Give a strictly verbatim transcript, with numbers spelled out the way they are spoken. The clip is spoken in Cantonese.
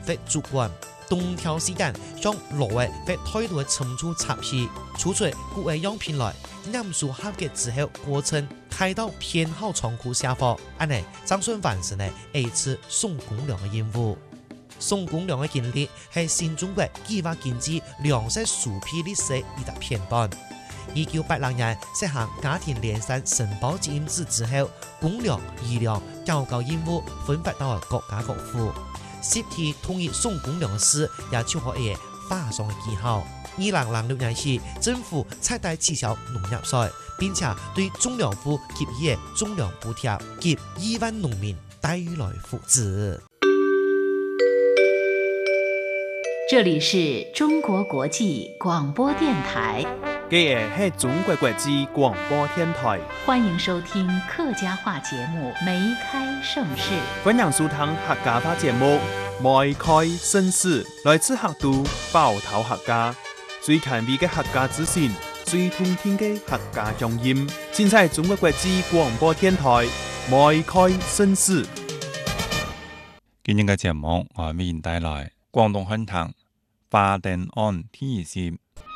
会主管。冬天时間，將挪威會態度嘅深處插氣，儲出古嘅樣品來，黏數合結之後過程睇到偏好倉庫下貨，安尼張順完成呢 A 次送公糧嘅任務。送公糧嘅建立係新中國計劃經濟糧食輸配歷史一個片段。一九八六年實行家庭聯產申報責任制之後，公糧、醫療、教育任務分發到國家各府。實體統一送公糧嘅事也就可以畫上記號。二零零六年起，政府徹底取消農業稅，並且對種糧部給予種糧補貼及億萬農民待遇來扶持。 這裡是中國國際廣播電台。 嘅係中國國際廣播電台， 歡迎收聽客家話節目《梅開盛世》。 歡迎收聽客家話節目《梅開盛世》，來自客都包頭客家，最權威嘅客家資訊，最動聽嘅客家鄉音，盡在中國國際廣播電台《梅開盛世》。 今日嘅節目我為您帶來廣東話堂花燈案天意線。